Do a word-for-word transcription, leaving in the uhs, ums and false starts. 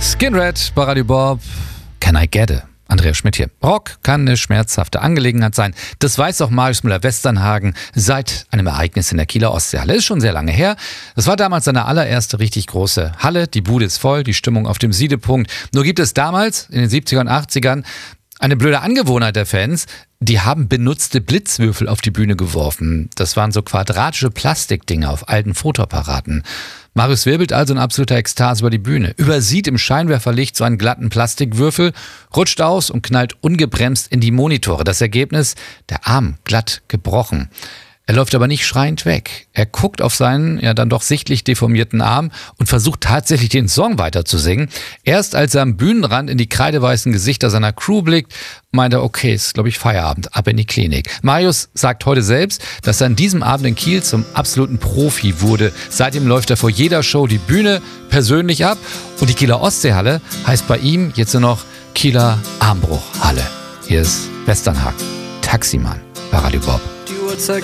Skin Red bei Radio Bob. Can I get it? Andreas Schmidt hier. Rock kann eine schmerzhafte Angelegenheit sein. Das weiß auch Marius Müller-Westernhagen seit einem Ereignis in der Kieler Ostseehalle. Ist schon sehr lange her. Das war damals seine allererste richtig große Halle. Die Bude ist voll, die Stimmung auf dem Siedepunkt. Nur gibt es damals, in den siebzigern und achtzigern, eine blöde Angewohnheit der Fans. Die haben benutzte Blitzwürfel auf die Bühne geworfen. Das waren so quadratische Plastikdinger auf alten Fotoapparaten. Marius wirbelt also in absoluter Ekstase über die Bühne, übersieht im Scheinwerferlicht so einen glatten Plastikwürfel, rutscht aus und knallt ungebremst in die Monitore. Das Ergebnis: der Arm glatt gebrochen. Er läuft aber nicht schreiend weg. Er guckt auf seinen ja dann doch sichtlich deformierten Arm und versucht tatsächlich den Song weiter zu singen. Erst als er am Bühnenrand in die kreideweißen Gesichter seiner Crew blickt, meint er, okay, ist glaube ich Feierabend, ab in die Klinik. Marius sagt heute selbst, dass er an diesem Abend in Kiel zum absoluten Profi wurde. Seitdem läuft er vor jeder Show die Bühne persönlich ab und die Kieler Ostseehalle heißt bei ihm jetzt nur noch Kieler Armbruchhalle. Hier ist Westernhagen, Taximann bei Radio Bob. Die Uhrzeit